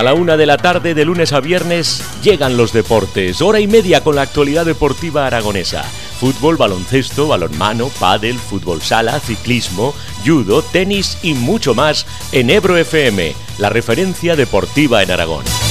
A la 1 de la tarde, de lunes a viernes, llegan los deportes. Hora y media con la actualidad deportiva aragonesa. Fútbol, baloncesto, balonmano, pádel, fútbol sala, ciclismo, judo, tenis y mucho más en Ebro FM, la referencia deportiva en Aragón.